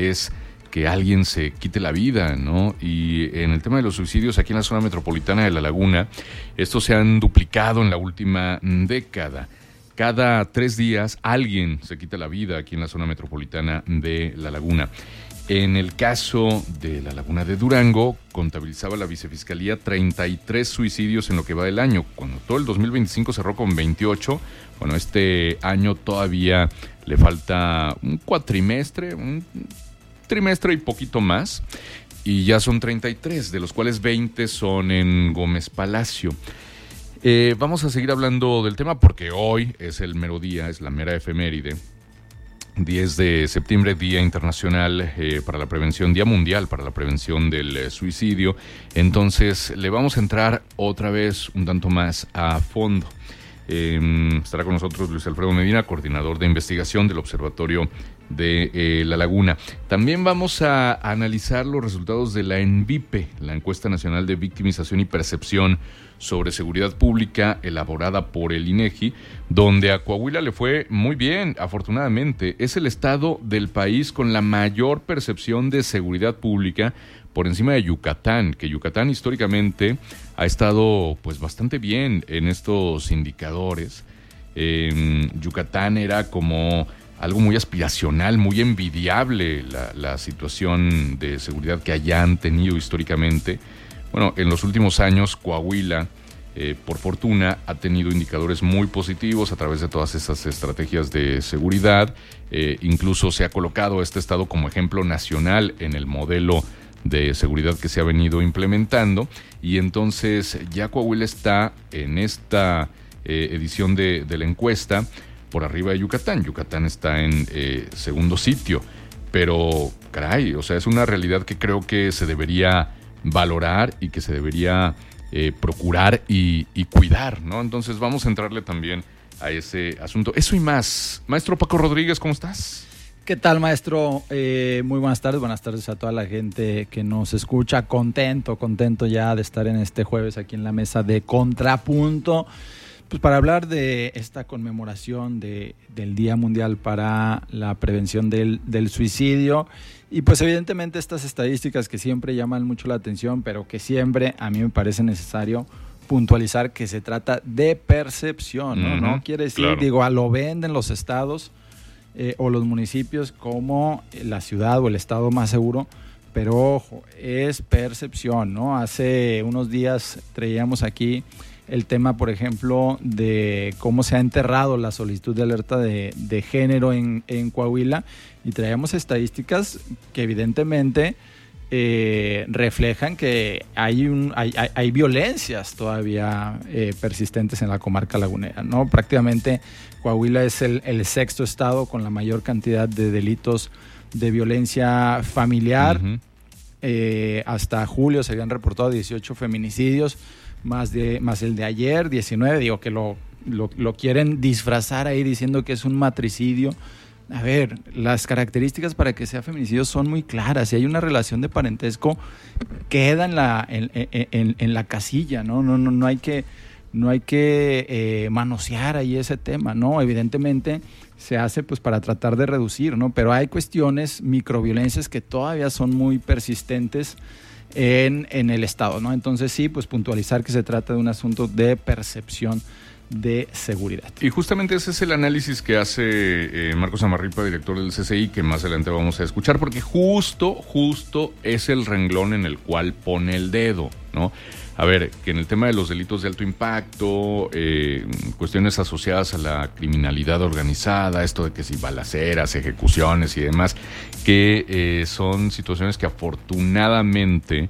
es que alguien se quite la vida, ¿no? Y en el tema de los suicidios aquí en la zona metropolitana de La Laguna, estos se han duplicado en la última década. Cada 3 días alguien se quita la vida aquí en la zona metropolitana de La Laguna. En el caso de La Laguna de Durango, contabilizaba la vicefiscalía 33 suicidios en lo que va del año. Cuando todo el 2025 cerró con 28, bueno, este año todavía le falta un cuatrimestre, un trimestre y poquito más, y ya son 33, de los cuales 20 son en Gómez Palacio. Vamos a seguir hablando del tema porque hoy es el mero día, es la mera efeméride. 10 de septiembre, Día Internacional para la Prevención, Día Mundial para la Prevención del Suicidio. Entonces le vamos a entrar otra vez un tanto más a fondo. Estará con nosotros Luis Alfredo Medina, coordinador de investigación del Observatorio de La Laguna. También vamos a analizar los resultados de la ENVIPE, la Encuesta Nacional de Victimización y Percepción sobre Seguridad Pública, elaborada por el INEGI, donde a Coahuila le fue muy bien, afortunadamente. Es el estado del país con la mayor percepción de seguridad pública, por encima de Yucatán, que Yucatán históricamente ha estado pues bastante bien en estos indicadores. Yucatán era como algo muy aspiracional, muy envidiable la situación de seguridad que allá han tenido históricamente. Bueno, en los últimos años Coahuila, por fortuna, ha tenido indicadores muy positivos a través de todas esas estrategias de seguridad. Incluso se ha colocado este estado como ejemplo nacional en el modelo de seguridad que se ha venido implementando, y entonces ya Coahuila está en esta edición de la encuesta por arriba de Yucatán. Yucatán está en segundo sitio, pero caray, o sea, es una realidad que creo que se debería valorar y que se debería procurar y cuidar, ¿no? Entonces vamos a entrarle también a ese asunto. Eso y más. Maestro Paco Rodríguez, ¿cómo estás? ¿Qué tal, maestro? Muy buenas tardes a toda la gente que nos escucha. Contento ya de estar en este jueves aquí en la mesa de Contrapunto, pues para hablar de esta conmemoración del Día Mundial para la Prevención del Suicidio, y pues evidentemente estas estadísticas que siempre llaman mucho la atención, pero que siempre a mí me parece necesario puntualizar que se trata de percepción, ¿no? No quiere decir, claro, lo venden los estados o los municipios como la ciudad o el estado más seguro, pero ojo, es percepción, ¿no? Hace unos días traíamos aquí el tema, por ejemplo, de cómo se ha enterrado la solicitud de alerta de género en Coahuila, y traíamos estadísticas que evidentemente reflejan que hay violencias todavía persistentes en la comarca lagunera, ¿no? Prácticamente Coahuila es el sexto estado con la mayor cantidad de delitos de violencia familiar. Uh-huh. Hasta julio se habían reportado 18 feminicidios, más el de ayer, 19. Digo que lo quieren disfrazar ahí diciendo que es un matricidio. A ver, las características para que sea feminicidio son muy claras. Si hay una relación de parentesco, queda en la casilla, ¿no? No hay que manosear ahí ese tema, ¿no? Evidentemente se hace pues para tratar de reducir, ¿no? Pero hay cuestiones, microviolencias que todavía son muy persistentes en el estado, ¿no? Entonces sí, pues puntualizar que se trata de un asunto de percepción de seguridad. Y justamente ese es el análisis que hace Marcos Amarripa, director del CCI, que más adelante vamos a escuchar, porque justo es el renglón en el cual pone el dedo, ¿no? A ver, que en el tema de los delitos de alto impacto, cuestiones asociadas a la criminalidad organizada, esto de que si balaceras, ejecuciones y demás, que son situaciones que afortunadamente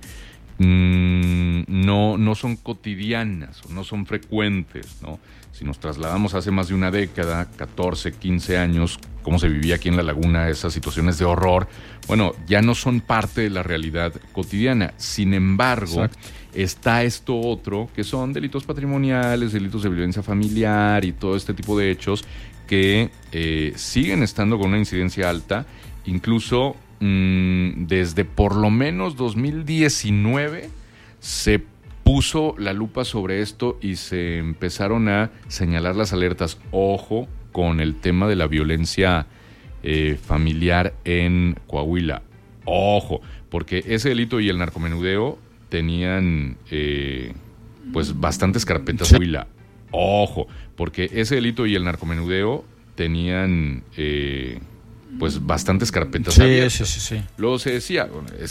no son cotidianas o no son frecuentes, ¿no? Si nos trasladamos hace más de una década, 14, 15 años, cómo se vivía aquí en La Laguna, esas situaciones de horror, bueno, ya no son parte de la realidad cotidiana. Sin embargo, exacto, está esto otro, que son delitos patrimoniales, delitos de violencia familiar y todo este tipo de hechos que siguen estando con una incidencia alta, incluso desde por lo menos 2019 se puso la lupa sobre esto y se empezaron a señalar las alertas. Ojo con el tema de la violencia familiar en Coahuila. Ojo, porque ese delito y el narcomenudeo tenían pues bastantes carpetas. Sí. Coahuila. Ojo, porque ese delito y el narcomenudeo tenían pues bastantes carpetas abiertas. Sí. Luego se decía, bueno,